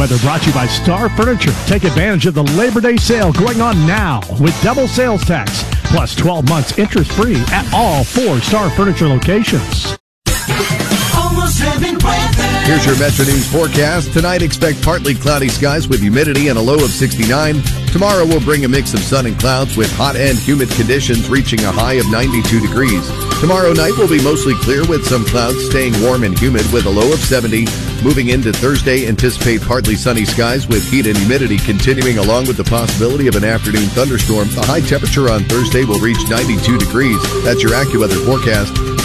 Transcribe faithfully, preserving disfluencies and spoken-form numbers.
AccuWeather brought to you by Star Furniture. Take advantage of the Labor Day sale going on now with double sales tax plus twelve months interest free at all four Star Furniture locations. Here's your Metro News forecast. Tonight, expect partly cloudy skies with humidity and a low of sixty-nine. Tomorrow will bring a mix of sun and clouds with hot and humid conditions reaching a high of ninety-two degrees. Tomorrow night will be mostly clear with some clouds staying warm and humid with a low of seventy. Moving into Thursday, anticipate partly sunny skies with heat and humidity continuing along with the possibility of an afternoon thunderstorm. The high temperature on Thursday will reach ninety-two degrees. That's your AccuWeather forecast.